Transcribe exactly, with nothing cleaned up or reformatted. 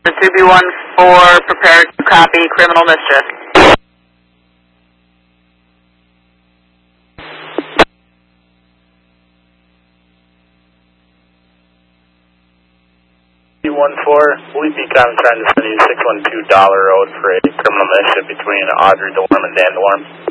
The two B one four, prepare to copy criminal mischief. two one four, Lee Beacon trying to send you six one two Dollar Road for a criminal mischief between Audrey Dorm and Dan Dorm.